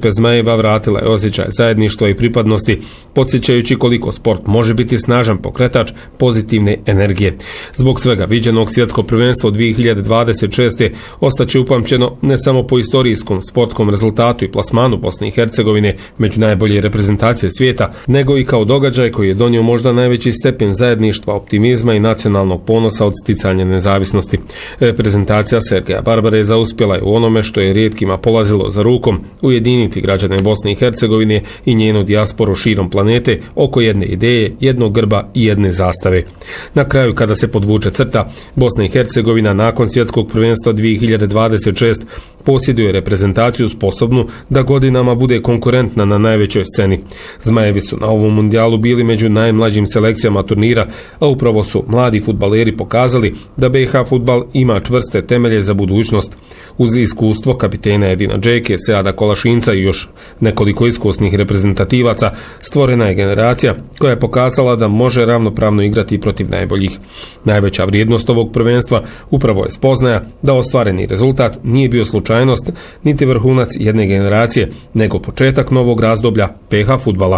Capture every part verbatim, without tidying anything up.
ekipe Zmajeva vratila je osjećaj zajedništva i pripadnosti, podsjećajući koliko sport može biti snažan pokretač pozitivne energije. Zbog svega viđenog, svjetsko prvenstvo dvije hiljade dvadeset šeste ostaće upamćeno ne samo po istorijskom sportskom rezultatu i plasmanu Bosne i Hercegovine među najbolje reprezentacije svijeta, nego i kao događaj koji je donio možda najveći stepen zajedništva, optimizma i nacionalnog ponosa od sticanja nezavisnosti. Reprezentacija Sergeja Barbareza uspjela je u onome što je rijetkima polazilo za rukom, ujediniti građane Bosne i Hercegovine i njenu dijasporu širom planete oko jedne ideje, jednog grba i jedne zastave. Na kraju, kada se podvuče crta, Bosna i Hercegovina nakon svjetskog prvenstva dvije hiljade dvadeset šeste posjeduje reprezentaciju sposobnu da godinama bude konkurentna na najvećoj sceni. Zmajevi su na ovom mundijalu bili među najmlađim selekcijama turnira, a upravo su mladi fudbaleri pokazali da B iH fudbal ima čvrste temelje za budućnost. Uz iskustvo kapitena Edina Džeke, Seada Kolašinca i još nekoliko iskusnih reprezentativaca, stvorena je generacija koja je pokazala da može ravnopravno igrati protiv najboljih. Najveća vrijednost ovog prvenstva upravo je spoznaja da ostvareni rezultat nije bio slučajnost niti vrhunac jedne generacije, nego početak novog razdoblja B iH fudbala.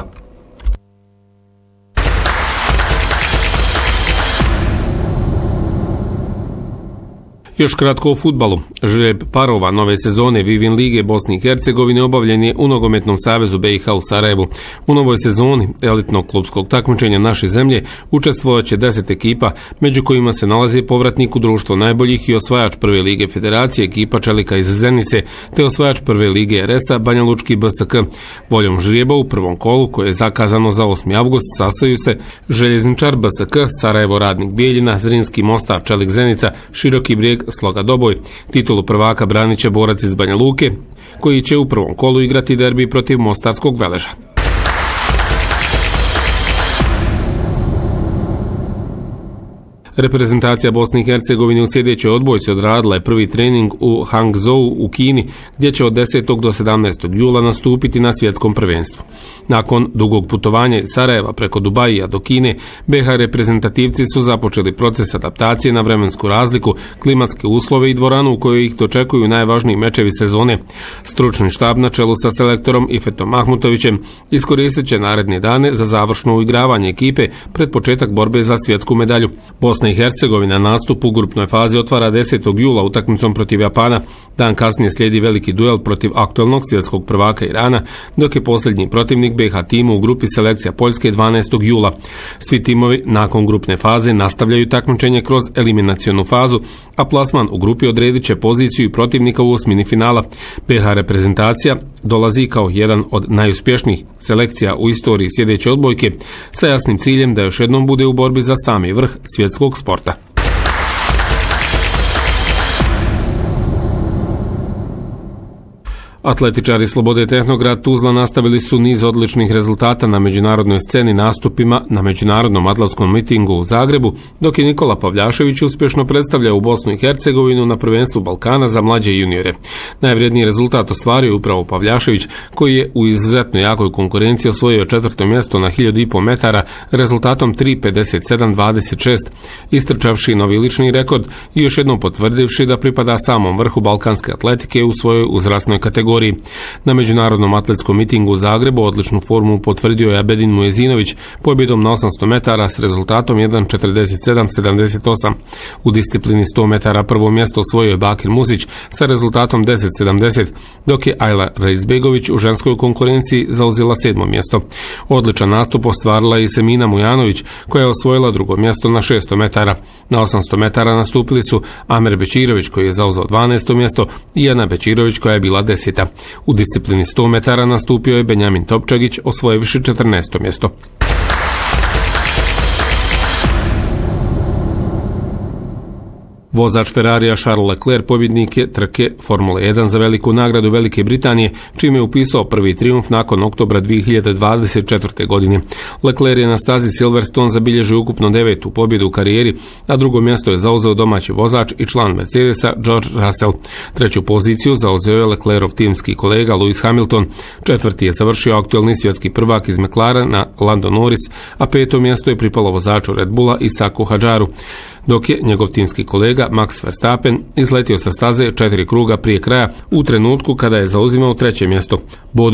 Još kratko o fudbalu. Žreb parova nove sezone Vivin Lige Bosne i Hercegovine obavljen je u Nogometnom savezu B iH u Sarajevu. U novoj sezoni elitnog klubskog takmičenja naše zemlje učestvovat će deset ekipa, među kojima se nalazi povratnik u društvo najboljih i osvajač prve lige federacije ekipa Čelika iz Zenice, te osvajač prve lige R S-a Banja Lučki B S K. Voljom žrijeba u prvom kolu, koje je zakazano za osmi avgust, sastaju se Željezničar B S K, Sarajevo Radnik Bijeljina, Zrinski Mostar, Čelik Zenica, Široki Brijeg, Sloga Doboj. Titulu prvaka branit će borac iz Banja Luke, koji će u prvom kolu igrati derbi protiv Mostarskog Veleža. Reprezentacija Bosne i Hercegovine u sljedećoj odbojci odradila je prvi trening u Hangzhou u Kini, gdje će od desetog do sedamnaestog jula nastupiti na svjetskom prvenstvu. Nakon dugog putovanja iz Sarajeva preko Dubaija do Kine, B iH reprezentativci su započeli proces adaptacije na vremensku razliku, klimatske uslove i dvoranu u kojoj ih dočekuju najvažniji mečevi sezone. Stručni štab na čelu sa selektorom Ifetom Mahmutovićem iskoristit će naredne dane za završno uigravanje ekipe pred početak borbe za svjetsku medalju. Bosna i Hercegovina nastup u grupnoj fazi otvara desetog jula utakmicom protiv Japana. Dan kasnije slijedi veliki duel protiv aktualnog svjetskog prvaka Irana, dok je posljednji protivnik B iH timu u grupi selekcija Poljske dvanaestog jula. Svi timovi nakon grupne faze nastavljaju takmičenje kroz eliminacionu fazu, a plasman u grupi odredit će poziciju i protivnika u osmini finala. B iH reprezentacija dolazi kao jedan od najuspješnijih selekcija u istoriji sljedeće odbojke, sa jasnim ciljem da još jednom bude u borbi za sami vrh svjetskog sporta. Atletičari Slobode Tehnograd Tuzla nastavili su niz odličnih rezultata na međunarodnoj sceni nastupima na međunarodnom atlatskom mitingu u Zagrebu, dok je Nikola Pavljašević uspješno predstavljao Bosnu i Hercegovinu na prvenstvu Balkana za mlađe juniore. Najvrijedniji rezultat ostvario je upravo Pavljašević, koji je u izuzetno jakoj konkurenciji osvojio četvrto mjesto na hiljadu i pol metara rezultatom tri pedeset sedam dvadeset šest, istrčavši novi lični rekord i još jednom potvrdivši da pripada samom vrhu balkanske atletike u svojoj uzrasnoj kategoriji. Na međunarodnom atletskom mitingu u Zagrebu odličnu formu potvrdio je Abedin Mujezinović pobjedom na osamsto metara s rezultatom jedan četrdeset sedam sedamdeset osam. U disciplini sto metara prvo mjesto osvojio je Bakir Muzić sa rezultatom deset sedamdeset, dok je Ajla Reizbegović u ženskoj konkurenciji zauzela sedmo mjesto. Odličan nastup ostvarila i Semina Mujanović, koja je osvojila drugo mjesto na šesto metara. Na osamsto metara nastupili su Amer Bečirović, koji je zauzeo dvanaesto mjesto, i Ana Bečirović, koja je bila deseta. U disciplini sto metara nastupio je Benjamin Topčagić, osvojivši četrnaesto mjesto. Vozač Ferrarija Charles Leclerc pobjednik je trke Formule jedan za veliku nagradu Velike Britanije, čime je upisao prvi trijumf nakon oktobra dvije hiljade dvadeset četvrte. godine. Leclerc je na stazi Silverstone zabilježio ukupno devetu pobjedu u karijeri, a drugo mjesto je zauzeo domaći vozač i član Mercedesa George Russell. Treću poziciju zauzeo je Leclercov timski kolega Lewis Hamilton, četvrti je završio aktualni svjetski prvak iz McLarena Lando Norris, a peto mjesto je pripalo vozaču Red Bulla Isaku Hadžaru, dok je njegov timski kolega Max Verstappen izletio sa staze četiri kruga prije kraja u trenutku kada je zauzimao treće mjesto. Bod